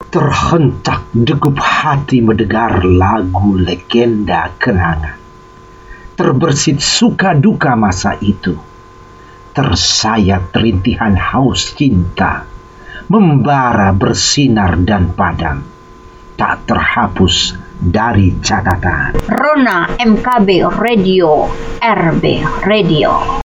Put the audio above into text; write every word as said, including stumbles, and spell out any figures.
Terhentak degup hati mendengar lagu legenda kenangan. Terbersit suka duka masa itu. Tersayat rintihan haus cinta, membara bersinar dan padam, tak terhapus dari catatan. Rona M K B Radio, R B Radio.